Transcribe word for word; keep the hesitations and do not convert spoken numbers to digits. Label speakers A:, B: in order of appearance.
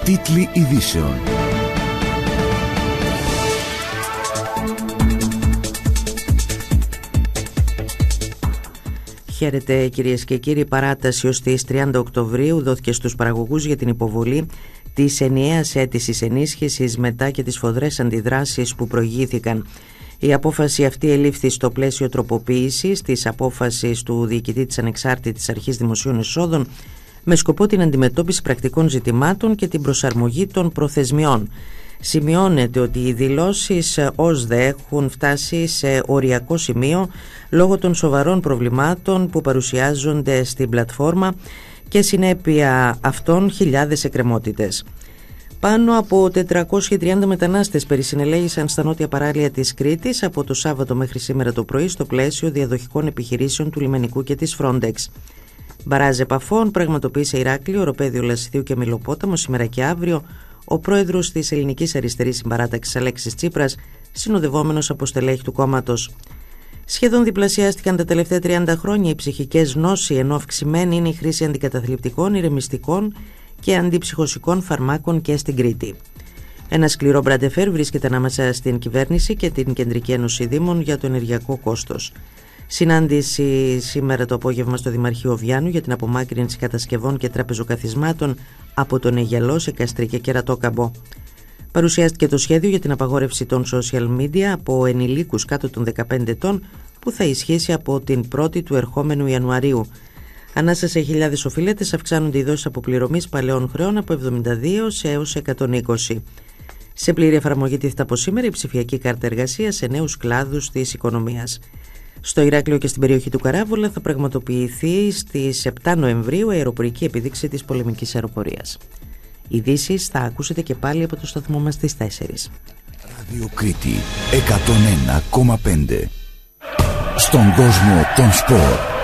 A: Τίτλοι ειδήσεων.
B: Χαίρετε κυρίες και κύριοι. Παράταση ως τις τριάντα Οκτωβρίου δόθηκε στους παραγωγούς για την υποβολή της ενιαίας αίτησης ενίσχυσης μετά και τις σφοδρές αντιδράσεις που προηγήθηκαν. Η απόφαση αυτή ελήφθη στο πλαίσιο τροποποίησης της απόφασης του διοικητή της Ανεξάρτητης Αρχής Δημοσίων Εσόδων με σκοπό την αντιμετώπιση πρακτικών ζητημάτων και την προσαρμογή των προθεσμιών. Σημειώνεται ότι οι δηλώσεις ΟΣΔΕ έχουν φτάσει σε οριακό σημείο λόγω των σοβαρών προβλημάτων που παρουσιάζονται στην πλατφόρμα και συνέπεια αυτών χιλιάδες εκκρεμότητες. Πάνω από τετρακόσιοι τριάντα μετανάστες περισυνελέγησαν στα νότια παράλια της Κρήτης από το Σάββατο μέχρι σήμερα το πρωί στο πλαίσιο διαδοχικών επιχειρήσεων του λιμενικού και της Frontex. Μπαράζ επαφών πραγματοποίησε Ηράκλειο, Οροπέδιο Λασιθίου και Μηλοπόταμο σήμερα και αύριο ο πρόεδρος της Ελληνικής Αριστερής Συμπαράταξης Αλέξης Τσίπρας, συνοδευόμενος από στελέχη του κόμματος. Σχεδόν διπλασιάστηκαν τα τελευταία τριάντα χρόνια οι ψυχικές νόσοι, ενώ αυξημένη είναι η χρήση αντικαταθλιπτικών, ηρεμιστικών και αντιψυχωσικών φαρμάκων και στην Κρήτη. Ένα σκληρό μπραντεφέρ βρίσκεται ανάμεσα στην κυβέρνηση και την Κεντρική Ένωση Δήμων για το ενεργειακό κόστος. Συνάντηση σήμερα το απόγευμα στο Δημαρχείο Βιάννου για την απομάκρυνση κατασκευών και τραπεζοκαθισμάτων από τον Αιγιαλό σε Καστρί και Κερατόκαμπο. Παρουσιάστηκε το σχέδιο για την απαγόρευση των social media από ενηλίκους κάτω των δεκαπέντε ετών που θα ισχύσει από την πρώτη του ερχόμενου Ιανουαρίου. Ανάσα σε χιλιάδες οφειλέτες αυξάνονται οι δόσεις αποπληρωμής παλαιών χρεών από εβδομήντα δύο σε έως εκατόν είκοσι. Σε πλήρη εφαρμογή τίθεται από σήμερα η ψηφιακή κάρτα εργασίας σε νέους κλάδους της οικονομίας. Στο Ηράκλειο και στην περιοχή του Καράβολα θα πραγματοποιηθεί στις επτά Νοεμβρίου η αεροπορική επίδειξη της πολεμικής αεροπορίας. Ειδήσεις θα ακούσετε και πάλι από το σταθμό μας στις τέσσερις.
A: Ράδιο Κρήτη εκατόν ένα κόμμα πέντε. Στον κόσμο των σπορ.